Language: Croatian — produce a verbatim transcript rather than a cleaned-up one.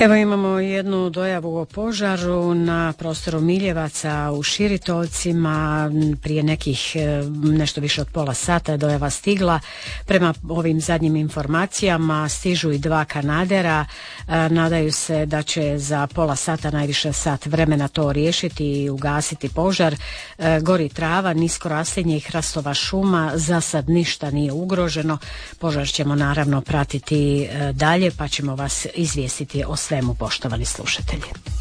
Evo imamo jednu dojavu o požaru na prostoru Miljevaca u Širitovcima. Prije nekih nešto više od pola sata je dojava stigla. Prema ovim zadnjim informacijama stižu i dva kanadera. Nadaju se da će za pola sata, najviše sat vremena to riješiti i ugasiti požar. Gori trava, nisko raslinje i hrastova šuma. Za sad ništa nije ugroženo. Požar ćemo naravno pratiti dalje pa ćemo vas izvijestiti o svemu, poštovani slušatelji.